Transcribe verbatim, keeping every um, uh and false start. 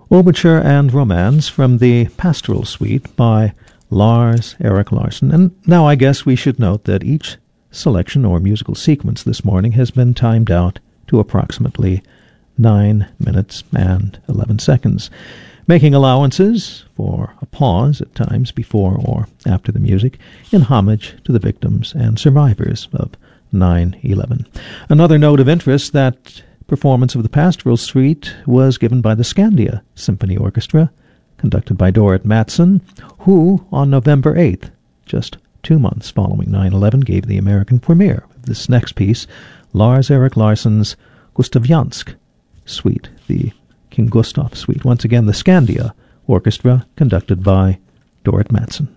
Overture and Romance from the Pastoral Suite by Lars Erik Larsson. And now I guess we should note that each selection or musical sequence this morning has been timed out to approximately nine minutes and eleven seconds, making allowances for a pause at times before or after the music in homage to the victims and survivors of nine eleven. Another note of interest, that performance of the Pastoral Suite was given by the Scandia Symphony Orchestra, conducted by Dorrit Mattson, who on November eighth, just two months following nine eleven, gave the American premiere of this next piece, Lars Erik Larsson's Gustaviansk Suite, the King Gustav Suite. Once again, the Scandia Orchestra, conducted by Dorrit Mattson.